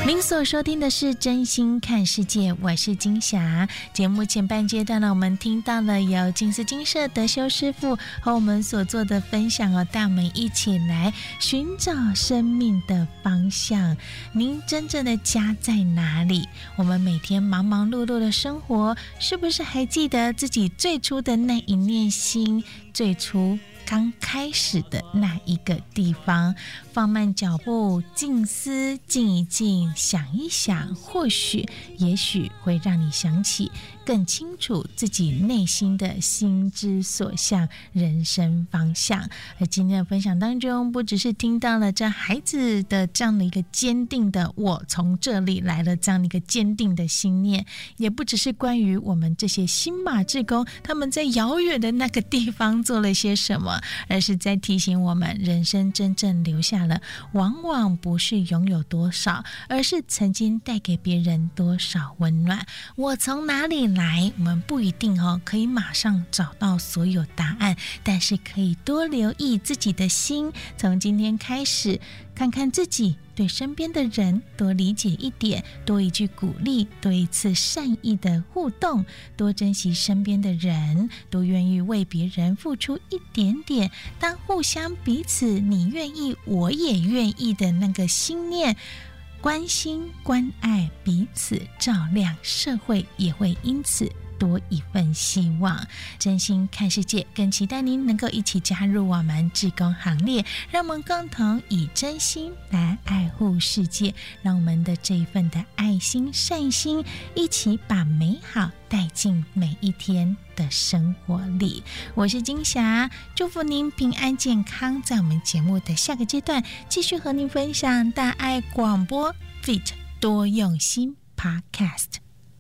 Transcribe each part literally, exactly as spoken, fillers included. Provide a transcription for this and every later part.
您所收听的是真心看世界，我是金霞。节目前半阶段呢，我们听到了由金丝金社德修师父和我们所做的分享哦，带我们一起来寻找生命的方向。您真正的家在哪里？我们每天忙忙碌碌的生活，是不是还记得自己最初的那一念心？最初刚开始的那一个地方，放慢脚步，静思，静一静，想一想，或许也许会让你想起更清楚自己内心的心之所向，人生方向。而今天的分享当中，不只是听到了这孩子的这样的一个坚定的我从这里来了这样的一个坚定的心念，也不只是关于我们这些新马志工他们在遥远的那个地方做了些什么，而是在提醒我们，人生真正留下了往往不是拥有多少，而是曾经带给别人多少温暖。我从哪里来，我们不一定哦可以马上找到所有答案，但是可以多留意自己的心，从今天开始看看自己，对身边的人多理解一点，多一句鼓励，多一次善意的互动，多珍惜身边的人，多愿意为别人付出一点点。当互相彼此你愿意我也愿意的那个心念，关心关爱彼此照亮，社会也会因此多一份希望。真心看世界，更期待您能够一起加入我们志工行列，让我们共同以真心来爱护世界，让我们的这一份的爱心善心，一起把美好带进每一天的生活里。我是金霞，祝福您平安健康。在我们节目的下个阶段，继续和您分享大爱广播 Fit 多用心 Podcast。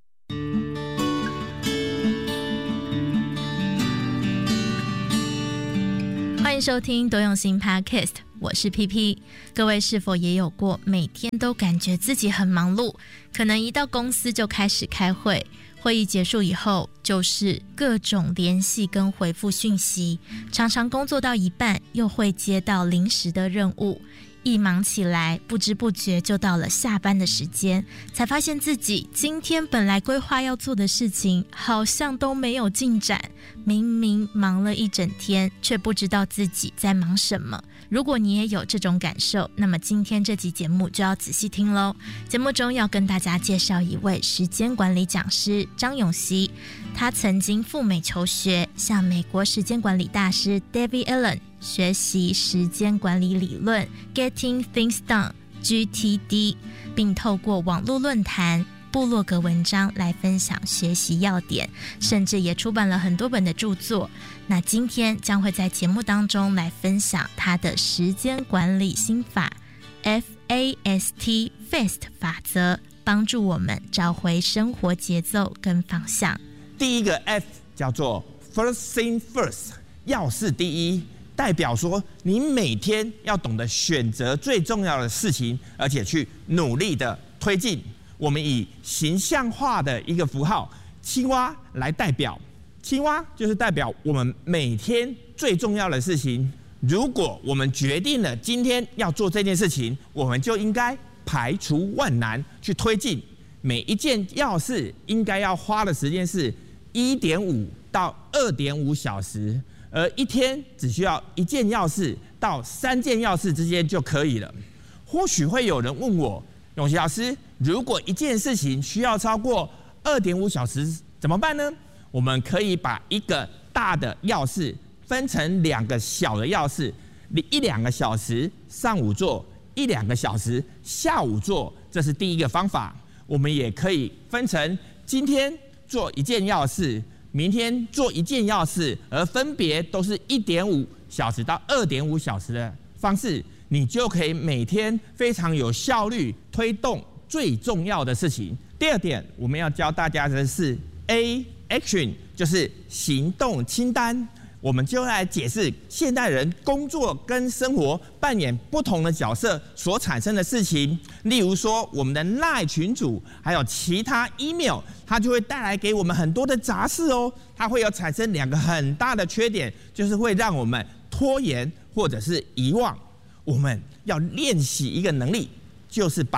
欢迎收听多用心 Podcast， 我是 P P。 各位是否也有过每天都感觉自己很忙碌，可能一到公司就开始开会，会议结束以后就是各种联系跟回复讯息，常常工作到一半又会接到临时的任务，一忙起来不知不觉就到了下班的时间，才发现自己今天本来规划要做的事情好像都没有进展，明明忙了一整天，却不知道自己在忙什么。如果你也有这种感受，那么今天这集节目就要仔细听咯。节目中要跟大家介绍一位时间管理讲师张永熙，他曾经赴美求学，向美国时间管理大师 David Allen 学习时间管理理论 Getting Things Done G T D， 并透过网络论坛部落格文章来分享学习要点，甚至也出版了很多本的著作。那今天将会在节目当中来分享他的时间管理心法 F A S T Fast 法则，帮助我们找回生活节奏跟方向。 第一个 F 叫做 First Thing First， 要事第一，代表说你每天要懂得选择最重要的事情，而且去努力的推进。我们以形象化的一个符号青蛙来代表，青蛙就是代表我们每天最重要的事情。如果我们决定了今天要做这件事情，我们就应该排除万难去推进。每一件要事应该要花的时间是一点五到二点五小时，而一天只需要一件要事到三件要事之间就可以了。或许会有人问我，永琪老师，如果一件事情需要超过二点五小时怎么办呢？我们可以把一个大的要事分成两个小的要事，一两个小时上午做，一两个小时下午做，这是第一个方法。我们也可以分成今天做一件要事，明天做一件要事，而分别都是一点五小时到二点五小时的方式，你就可以每天非常有效率推动最重要的事情。第二点，我们要教大家的是 A Action， 就是行动清单。我们就来解释现代人工作跟生活扮演不同的角色所产生的事情。例如说，我们的 LINE 群组还有其他 email， 它就会带来给我们很多的杂事哦。它会有产生两个很大的缺点，就是会让我们拖延或者是遗忘。我们要练习一个能力，就是把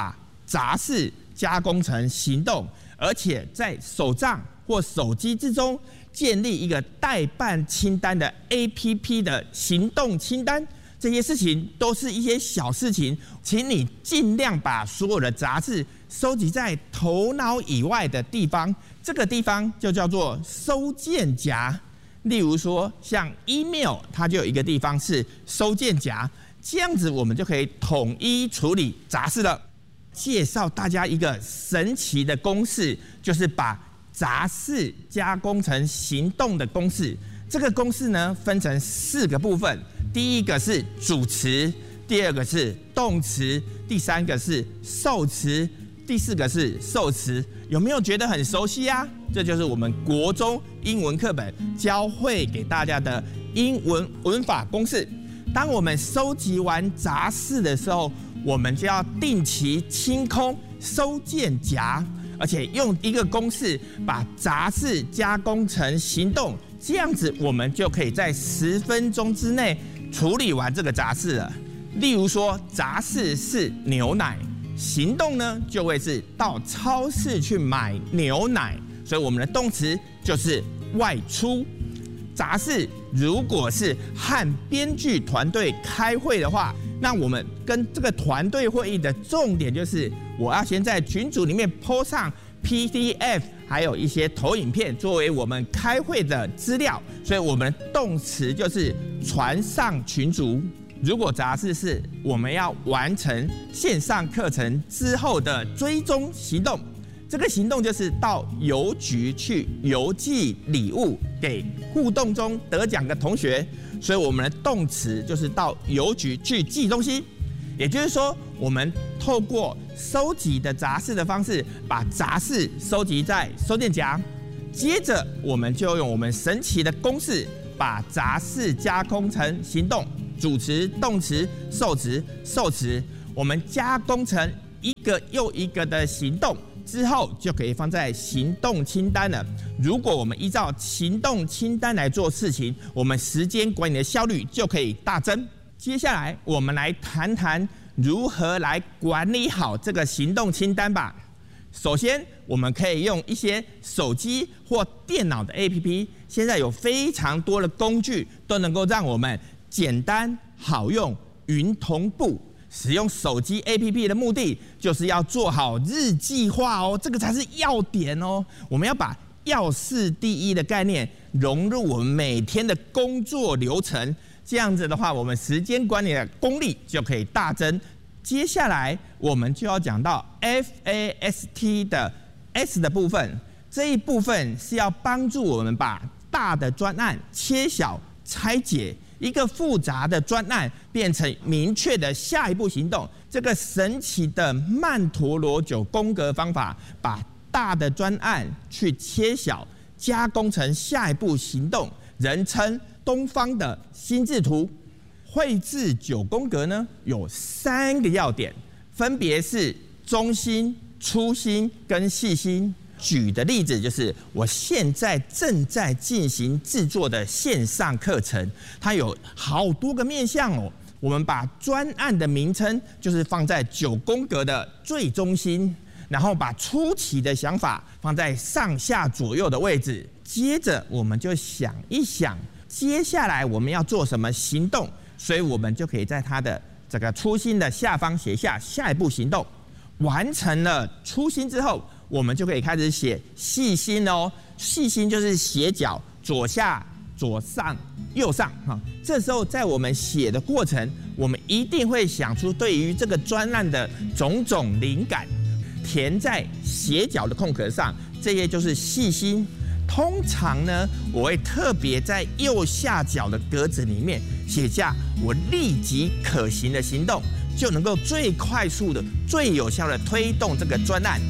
杂事加工成行动，而且在手账或手机之中建立一个代办清单的 A P P 的行动清单。这些事情都是一些小事情，请你尽量把所有的杂事收集在头脑以外的地方，这个地方就叫做收件夹。例如说，像 email， 它就有一个地方是收件夹，这样子我们就可以统一处理杂事了。介绍大家一个神奇的公式，就是把杂事加工成行动的公式。这个公式呢，分成四个部分。第一个是主词，第二个是动词，第三个是受词，第四个是受词。有没有觉得很熟悉啊？这就是我们国中英文课本教会给大家的英文文法公式。当我们收集完杂事的时候，我们就要定期清空收件夹，而且用一个公式把杂事加工成行动，这样子我们就可以在十分钟之内处理完这个杂事了。例如说，杂事是牛奶，行动呢就会是到超市去买牛奶，所以我们的动词就是外出。杂事如果是和编剧团队开会的话，那我们跟这个团队会议的重点就是，我要先在群组里面 po 上 P D F， 还有一些投影片作为我们开会的资料，所以我们的动词就是传上群组。如果杂事是我们要完成线上课程之后的追踪行动，这个行动就是到邮局去邮寄礼物给互动中得奖的同学，所以我们的动词就是到邮局去寄东西。也就是说，我们透过收集的杂事的方式，把杂事收集在收件夹，接着我们就用我们神奇的公式，把杂事加工成行动，主词、动词、受词、受词，我们加工成一个又一个的行动之后，就可以放在行动清单了。如果我们依照行动清单来做事情，我们时间管理的效率就可以大增。接下来，我们来谈谈如何来管理好这个行动清单吧。首先，我们可以用一些手机或电脑的 A P P， 现在有非常多的工具都能够让我们简单好用、云同步。使用手机 A P P 的目的，就是要做好日计划哦，这个才是要点哦。我们要把要事第一的概念融入我们每天的工作流程，这样子的话，我们时间管理的功力就可以大增。接下来，我们就要讲到 F A S T 的 S 的部分，这一部分是要帮助我们把大的专案切小、拆解。一个复杂的专案变成明确的下一步行动，这个神奇的曼陀罗九宫格方法，把大的专案去切小，加工成下一步行动，人称东方的心智图。绘制九宫格呢，有三个要点，分别是中心、粗心跟细心。举的例子就是，我现在正在进行制作的线上课程，它有好多个面向哦。我们把专案的名称就是放在九宫格的最中心，然后把初期的想法放在上下左右的位置。接着我们就想一想，接下来我们要做什么行动，所以我们就可以在它的这个初心的下方写下下一步行动。完成了初心之后，我们就可以开始写细心哦。细心就是斜角，左下、左上、右上哈。这时候在我们写的过程，我们一定会想出对于这个专案的种种灵感，填在斜角的空格上，这些就是细心。通常呢，我会特别在右下角的格子里面写下我立即可行的行动，就能够最快速的、最有效的推动这个专案。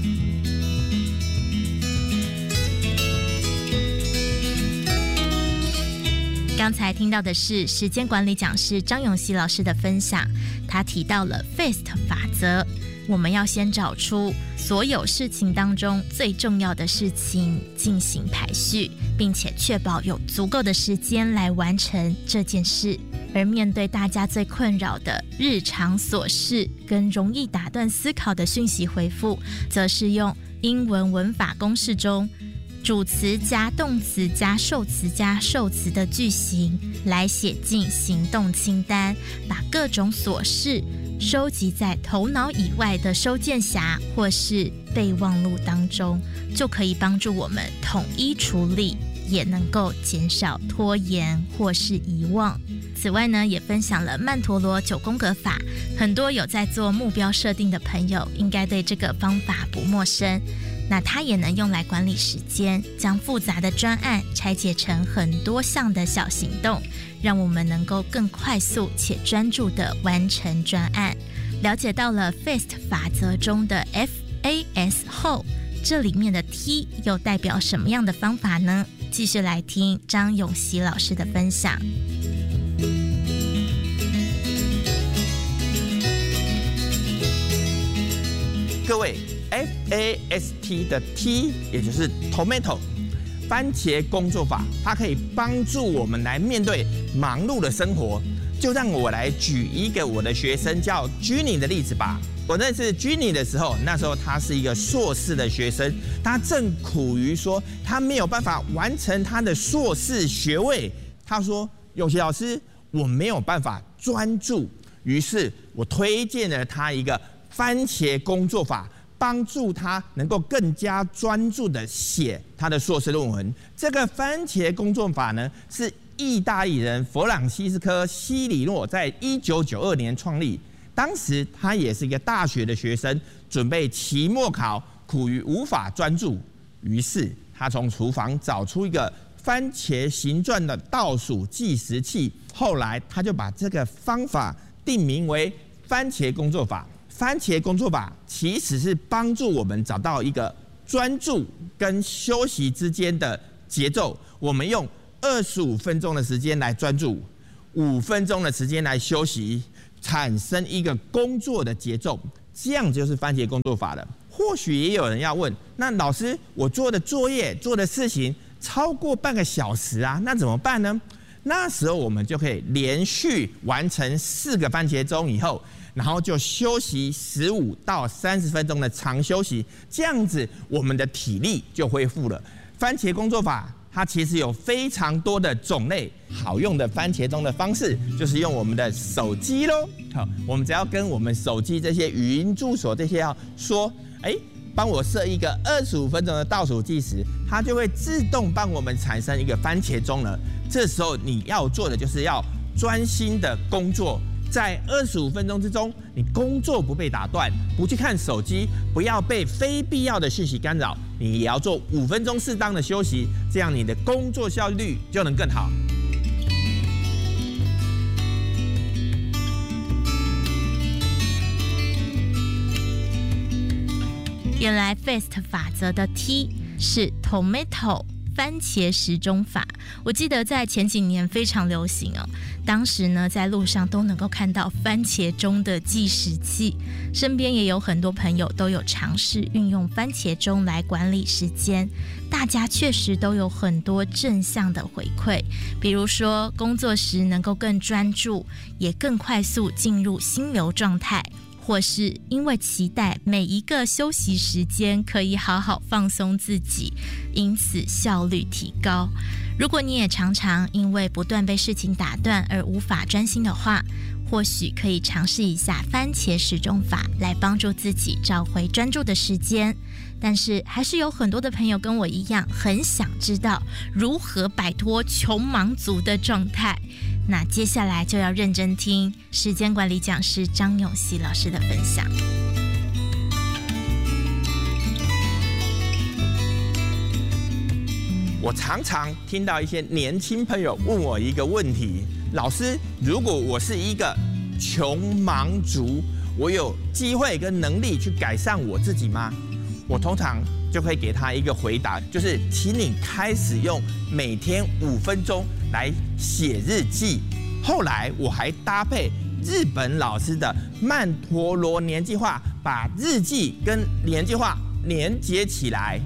刚才听到的是时间管理讲师张永熙老师的分享，他提到了 F A S T 法则，我们要先找出所有事情当中最重要的事情进行排序， 并且确保有足够的时间来完成这件事。而面对大家最困扰的日常琐事跟容易打断思考的讯息回复，则是用英文文法公式中主词加动词加受词加受词的句型来写进行动清单，把各种琐事收集在头脑以外的收件匣或是备忘录当中，就可以帮助我们统一处理，也能够减少拖延或是遗忘。此外呢，也分享了曼陀罗九宫格法，很多有在做目标设定的朋友应该对这个方法不陌生。那它也能用来管理时间，将复杂的专案拆解成很多项的小行动，让我们能够更快速且专注地完成专案。了解到了 F A S T 法则中的 F A S 后，这里面的 T 又代表什么样的方法呢？继续来听张永熙老师的分享。 各位 F A S T 的 T 也就是 Tomato 番茄工作法，它可以帮助我们来面对忙碌的生活。就让我来举一个我的学生叫 Ginny 的例子吧。我认识 Ginny 的时候，那时候他是一个硕士的学生，他正苦于说他没有办法完成他的硕士学位。他说：“永琪老师，我没有办法专注。”于是我推荐了他一个番茄工作法，帮助他能够更加专注的写他的硕士论文。这个番茄工作法呢，是意大利人弗朗西斯科·西里诺在一九九二年创立。当时他也是一个大学的学生，准备期末考，苦于无法专注。于是他从厨房找出一个番茄形状的倒数计时器，后来他就把这个方法定名为番茄工作法。番茄工作法其实是帮助我们找到一个专注跟休息之间的节奏。我们用二十五分钟的时间来专注，五分钟的时间来休息，产生一个工作的节奏，这样就是番茄工作法了。或许也有人要问，那老师，我做的作业、做的事情超过半个小时啊，那怎么办呢？那时候我们就可以连续完成四个番茄钟以后，然后就休息十五到三十分钟的长休息，这样子我们的体力就恢复了。番茄工作法它其实有非常多的种类，好用的番茄钟的方式就是用我们的手机咯。好，我们只要跟我们手机这些语音助手这些要说，哎，帮我设一个二十五分钟的倒数计时，它就会自动帮我们产生一个番茄钟了。这时候你要做的就是要专心的工作，在二十五分钟之中，你工作不被打断，不去看手机，不要被非必要的讯息干扰，你也要做五分钟适当的休息，这样你的工作效率就能更好。 原来 F A S T 法则的 T 是 Tomato 番茄时钟法，我记得在前几年非常流行哦。当时呢，在路上都能够看到番茄钟的计时器，身边也有很多朋友都有尝试运用番茄钟来管理时间，大家确实都有很多正向的回馈，比如说工作时能够更专注，也更快速进入心流状态。或是因为期待每一个休息时间可以好好放松自己，因此效率提高。如果你也常常因为不断被事情打断而无法专心的话，或许可以尝试一下番茄时钟法来帮助自己找回专注的时间。但是还是有很多的朋友跟我一样，很想知道如何摆脱穷忙族的状态。那接下来就要认真听时间管理讲师张永熙老师的分享。 我常常听到一些年轻朋友问我一个问题：老师，如果我是一个穷忙族，我有机会跟能力去改善我自己吗？我通常就会给他一个回答，就是请你开始用每天五分钟来写日记。后来我还搭配日本老师的曼陀罗年计划，把日记跟年计划连接起来。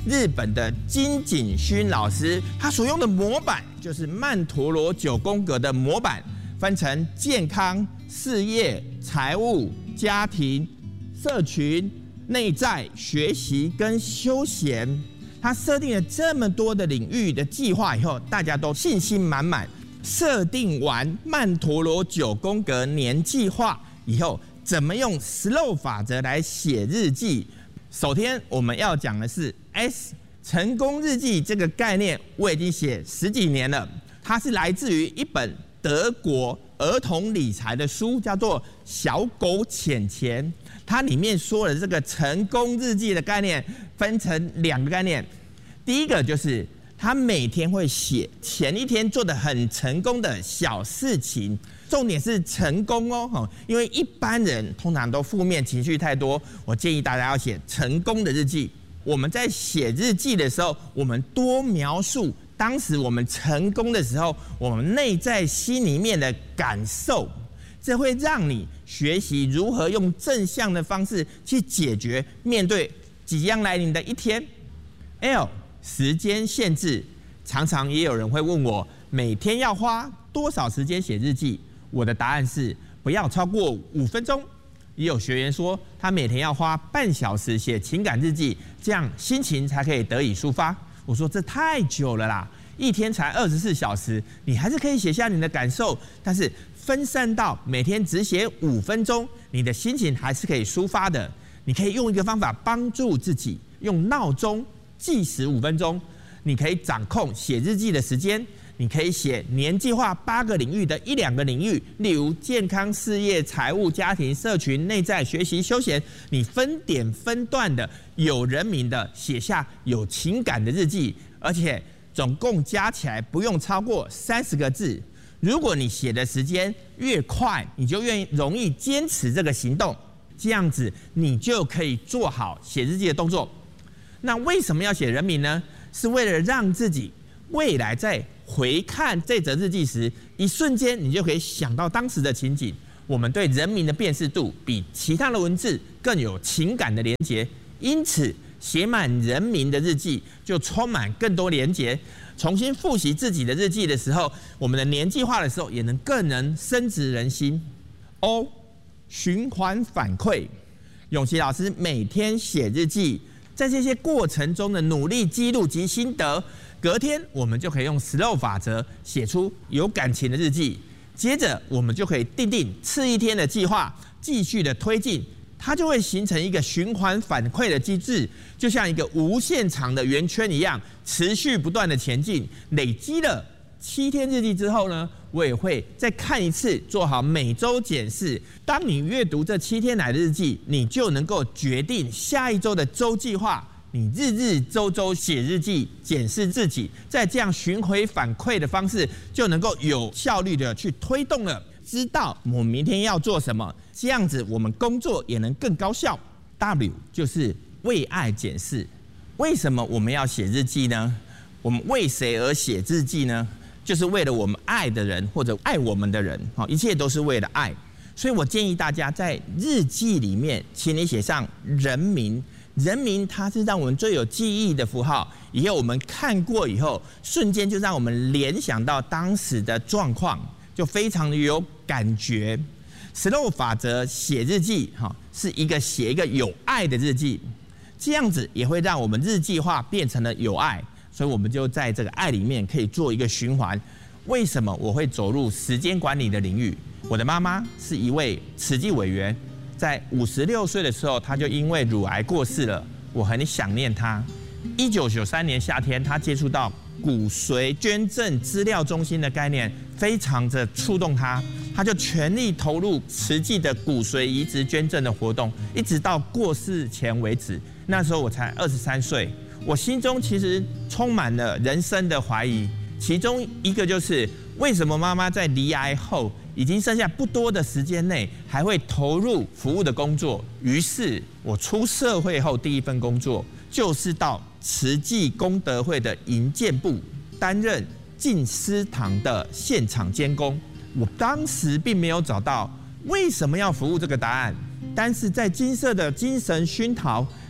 日本的金井勋老师，他所用的模板就是曼陀罗九宫格的模板，分成健康、事业、财务、家庭、社群、内在、学习跟休闲。他设定了这么多的领域的计划以后，大家都信心满满。设定完曼陀罗九宫格年计划以后，怎么用 S L O W 法则来写日记？首先我们要讲的是 S 成功日记这个概念，我已经写十几年了。它是来自于一本德国儿童理财的书，叫做《小狗钱钱》。它里面说了这个成功日记的概念，分成两个概念。第一个就是他每天会写前一天做的很成功的小事情，重点是成功哦，因为一般人通常都负面情绪太多，我建议大家要写成功的日记。我们在写日记的时候，我们多描述当时我们成功的时候，我们内在心里面的感受，这会让你学习如何用正向的方式去解决面对即将来临的一天。L 时间限制，常常也有人会问我，每天要花多少时间写日记？我的答案是不要超过五分钟。也有学员说，他每天要花半小时写情感日记，这样心情才可以得以抒发。我说这太久了啦，一天才二十四小时，你还是可以写下你的感受，但是分散到每天只写五分钟，你的心情还是可以抒发的。你可以用一个方法帮助自己，用闹钟计时五分钟，你可以掌控写日记的时间。你可以写年计划八个领域的一两个领域，例如健康、事业、财务、家庭、社群、内在、学习、休闲。你分点分段的、有人名的写下有情感的日记，而且总共加起来不用超过三十个字。如果你写的时间越快，你就越容易坚持这个行动，这样子你就可以做好写日记的动作。那为什么要写人名呢？是为了让自己未来在回看这则日记时，一瞬间你就可以想到当时的情景。我们对人名的辨识度比其他的文字更有情感的连结，因此写满人名的日记就充满更多连结。重新复习自己的日记的时候，我们的年计划的时候，也能更能深植人心。O 循环反馈，永琪老师每天写日记，在这些过程中的努力记录及心得，隔天我们就可以用 S L O W 法则写出有感情的日记。接着我们就可以订定次一天的计划，继续的推进，它就会形成一个循环反馈的机制，就像一个无限长的圆圈一样，持续不断的前进。累积了七天日记之后呢，我也会再看一次，做好每周检视。当你阅读这七天来的日记，你就能够决定下一周的周计划。你日日周周写日记，检视自己，在这样巡回反馈的方式，就能够有效率的去推动了，知道我们明天要做什么，这样子我们工作也能更高效。W 就是为爱检视。为什么我们要写日记呢？我们为谁而写日记呢？就是为了我们爱的人或者爱我们的人，一切都是为了爱。所以我建议大家在日记里面，请你写上人名。人名它是让我们最有记忆的符号，以后我们看过以后，瞬间就让我们联想到当时的状况，就非常的有感觉。S L O W 法则写日记，哈，是一个写一个有爱的日记，这样子也会让我们日记化变成了有爱，所以我们就在这个爱里面可以做一个循环。为什么我会走入时间管理的领域？我的妈妈是一位慈济委员。在五十六岁的时候，他就因为乳癌过世了，我很想念他。一九九三年夏天，他接触到骨髓捐赠资料中心的概念，非常的触动他，他就全力投入慈济的骨髓移植捐赠的活动，一直到过世前为止。那时候我才二十三岁，我心中其实充满了人生的怀疑，其中一个就是为什么妈妈在罹癌后，已经剩下不多的时间内，还会投入服务的工作。于是我出社会后第一份工作，就是到慈济功德会的营建部担任进师堂的现场监工。我当时并没有找到为什么要服务这个答案，但是在金色的精神熏陶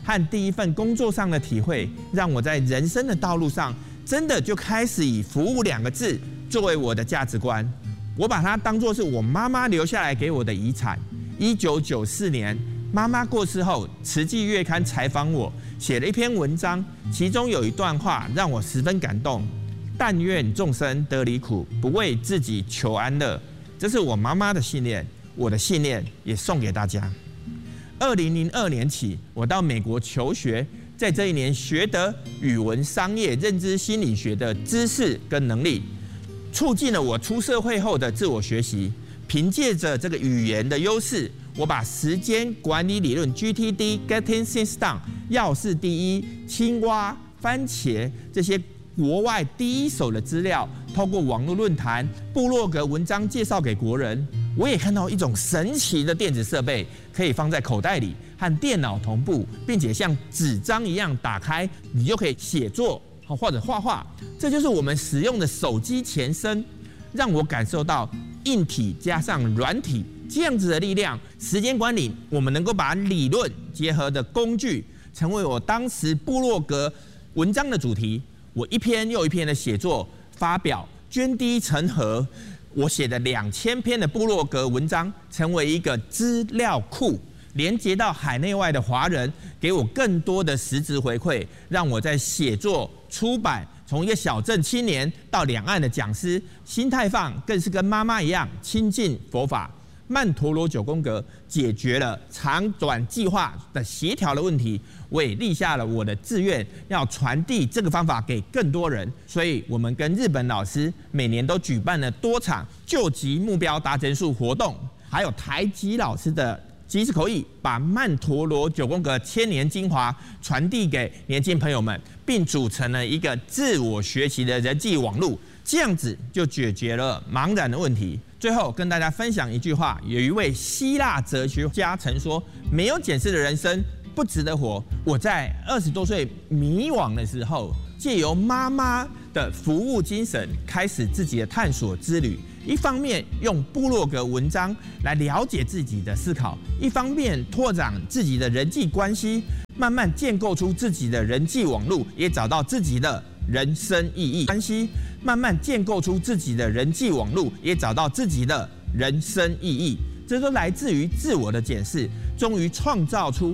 和第一份工作上的体会，让我在人生的道路上真的就开始以服务两个字作为我的价值观。我把它当作是我妈妈留下来给我的遗产。一九九四年，妈妈过世后，《慈济月刊》采访我，写了一篇文章，其中有一段话让我十分感动：但愿众生得离苦，不为自己求安乐。这是我妈妈的信念，我的信念也送给大家。二零零二年起，我到美国求学，在这一年学得语文、商业、认知心理学的知识跟能力，促进了我出社会后的自我学习。凭借着这个语言的优势，我把时间管理理论 G T D（Getting Things Done）、要事第一、青蛙、番茄这些国外第一手的资料，透过网络论坛、部落格文章介绍给国人。我也看到一种神奇的电子设备，可以放在口袋里和电脑同步，并且像纸张一样打开，你就可以写作或者画画。这就是我们使用的手机前身，让我感受到硬体加上软体这样子的力量。时间管理，我们能够把理论结合的工具，成为我当时部落格文章的主题。我一篇又一篇的写作发表，涓滴成河。我写的两千篇的部落格文章，成为一个资料库，连接到海内外的华人，给我更多的实质回馈，让我在写作、出版，从一个小镇青年到两岸的讲师，心态上更是跟妈妈一样亲近佛法。曼陀罗九宫格解决了长短计划的协调的问题，我也立下了我的志愿，要传递这个方法给更多人。所以，我们跟日本老师每年都举办了多场救急目标达成数活动，还有台籍老师的即时口译，把曼陀罗九宫格千年精华传递给年轻朋友们，并组成了一个自我学习的人际网络。这样子就解决了茫然的问题。最后跟大家分享一句话，有一位希腊哲学家曾说：“没有检视的人生不值得活。”我在二十多岁迷惘的时候，借由妈妈的服务精神，开始自己的探索之旅。一方面用部落格文章来了解自己的思考，一方面拓展自己的人际关系，慢慢建构出自己的人际网络，也找到自己的人生意义。关系慢慢建构出自己的人际网络，也找到自己的人生意义。这都来自于自我的检视，终于创造出